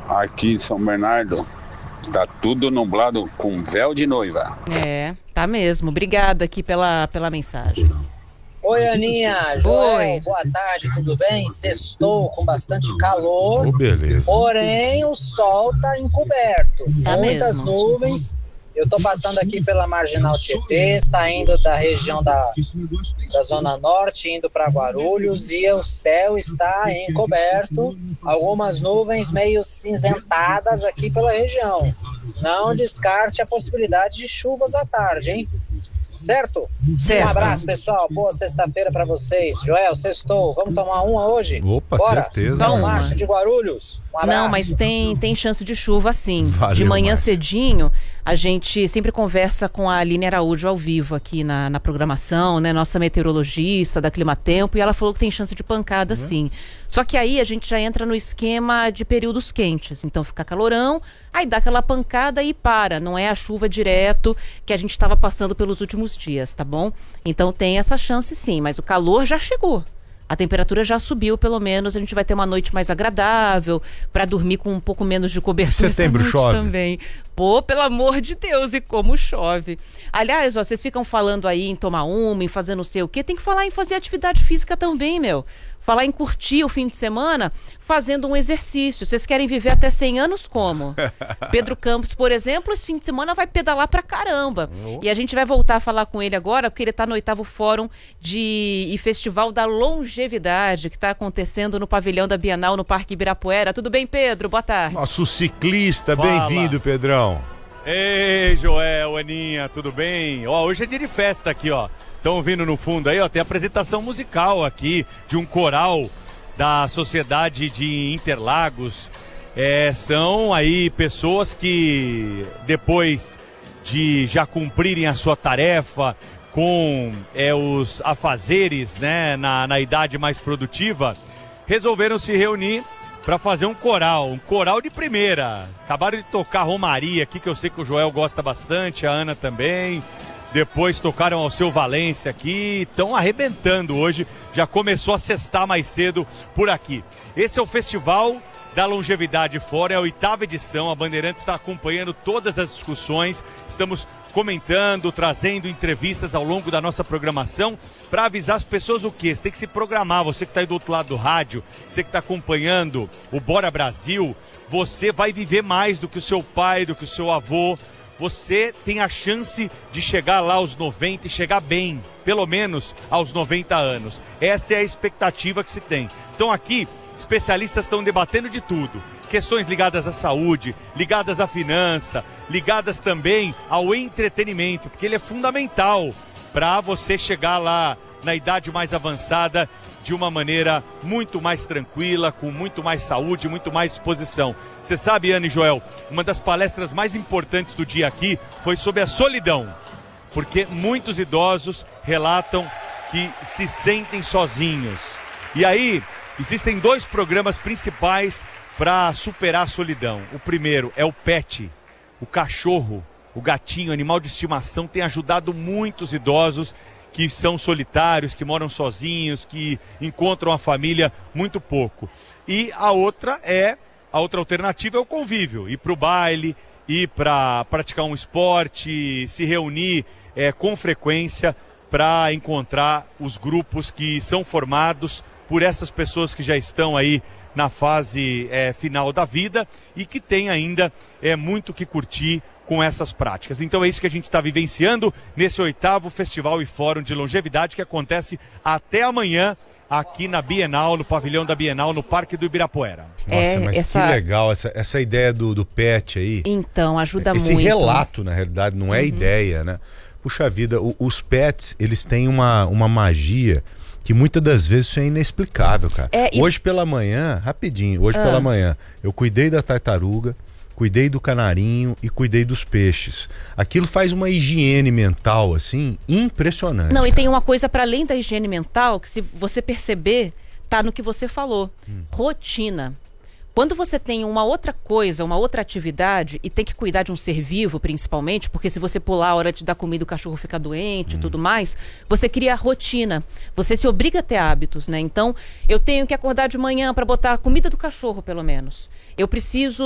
Aqui em São Bernardo, tá tudo nublado com véu de noiva. Tá mesmo. Obrigada aqui pela mensagem. Oi, Aninha, Joel, boa tarde, tudo bem? Sextou com bastante calor, beleza. Porém o sol tá encoberto, Tá muitas mesmo. nuvens. Eu tô passando aqui pela Marginal Tietê, saindo da região da Zona Norte, indo para Guarulhos, e o céu está encoberto, algumas nuvens meio cinzentadas aqui pela região. Não descarte a possibilidade de chuvas à tarde, hein? Certo? Certo. Um abraço, pessoal. Boa sexta-feira pra vocês. Joel, sextou. Vamos tomar uma hoje? Opa, Bora. certeza. São Uma. Márcio de Guarulhos. Um abraço. Não, mas tem chance de chuva sim. Valeu, De manhã Márcio. cedinho, a gente sempre conversa com a Aline Araújo ao vivo aqui na programação, né? Nossa meteorologista da Climatempo, e ela falou que tem chance de pancada sim. Só que aí a gente já entra no esquema de períodos quentes. Então fica calorão, aí dá aquela pancada e para. Não é a chuva direto que a gente estava passando pelos últimos dias, tá bom? Então tem essa chance sim, mas o calor já chegou. A temperatura já subiu, pelo menos a gente vai ter uma noite mais agradável para dormir com um pouco menos de cobertura. Setembro essa noite chove? também. Pô, pelo amor de Deus, e como chove. Aliás, ó, vocês ficam falando aí em tomar uma, em fazer não sei o quê, tem que falar em fazer atividade física também, meu. Falar em curtir o fim de semana fazendo um exercício. Vocês querem viver até 100 anos como? Pedro Campos, por exemplo, esse fim de semana vai pedalar pra caramba. E a gente vai voltar a falar com ele agora, porque ele tá no 8º Fórum e Festival da Longevidade, que tá acontecendo no pavilhão da Bienal, no Parque Ibirapuera. Tudo bem, Pedro? Boa tarde. Nosso ciclista, Fala. bem-vindo, Pedrão. Ei, Joel, Aninha, tudo bem? Ó, hoje é dia de festa aqui, ó. Estão ouvindo no fundo aí, ó, tem apresentação musical aqui de um coral da Sociedade de Interlagos. São aí pessoas que, depois de já cumprirem a sua tarefa com os afazeres, né, na idade mais produtiva, resolveram se reunir para fazer um coral de primeira. Acabaram de tocar Romaria aqui, que eu sei que o Joel gosta bastante, a Ana também. Depois tocaram Alceu Valença aqui, estão arrebentando hoje, já começou a sextar mais cedo por aqui. Esse é o Festival da Longevidade Fora, é a 8ª edição, a Bandeirantes está acompanhando todas as discussões, estamos comentando, trazendo entrevistas ao longo da nossa programação para avisar as pessoas o quê? Você tem que se programar, você que está aí do outro lado do rádio, você que está acompanhando o Bora Brasil, você vai viver mais do que o seu pai, do que o seu avô. Você tem a chance de chegar lá aos 90 e chegar bem, pelo menos aos 90 anos. Essa é a expectativa que se tem. Então aqui, especialistas estão debatendo de tudo. Questões ligadas à saúde, ligadas à finança, ligadas também ao entretenimento, porque ele é fundamental para você chegar lá na idade mais avançada de uma maneira muito mais tranquila, com muito mais saúde, muito mais disposição. Você sabe, Ana e Joel, uma das palestras mais importantes do dia aqui foi sobre a solidão, porque muitos idosos relatam que se sentem sozinhos. E aí, existem 2 programas principais para superar a solidão. O primeiro é o pet, o cachorro, o gatinho, animal de estimação, tem ajudado muitos idosos que são solitários, que moram sozinhos, que encontram a família muito pouco. E a outra alternativa é o convívio, ir para o baile, ir para praticar um esporte, se reunir com frequência para encontrar os grupos que são formados por essas pessoas que já estão aí na fase final da vida e que tem ainda muito que curtir com essas práticas. Então é isso que a gente está vivenciando nesse 8º Festival e Fórum de Longevidade que acontece até amanhã aqui na Bienal, no pavilhão da Bienal, no Parque do Ibirapuera. Nossa, mas que legal essa ideia do pet aí. Então, ajuda muito. Esse relato, na realidade, não é ideia, né? Puxa vida, os pets, eles têm uma magia que muitas das vezes isso é inexplicável, cara. Hoje pela manhã, rapidinho, pela manhã, eu cuidei da tartaruga, cuidei do canarinho e cuidei dos peixes. Aquilo faz uma higiene mental, assim, impressionante. Não, e tem uma coisa para além da higiene mental, que se você perceber, tá no que você falou. Rotina. Quando você tem uma outra coisa, uma outra atividade, e tem que cuidar de um ser vivo, principalmente, porque se você pular a hora de dar comida, o cachorro fica doente e tudo mais, você cria rotina. Você se obriga a ter hábitos, né? Então, eu tenho que acordar de manhã para botar a comida do cachorro, pelo menos. Eu preciso